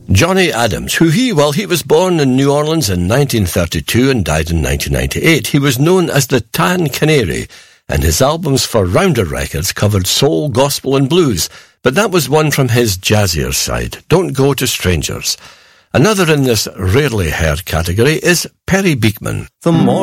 Johnny Adams, he was born in New Orleans in 1932 and died in 1998. He was known as the Tan Canary, and his albums for Rounder Records covered soul, gospel and blues, but that was one from his jazzier side, Don't Go to Strangers. Another in this rarely heard category is Perry Beekman. The more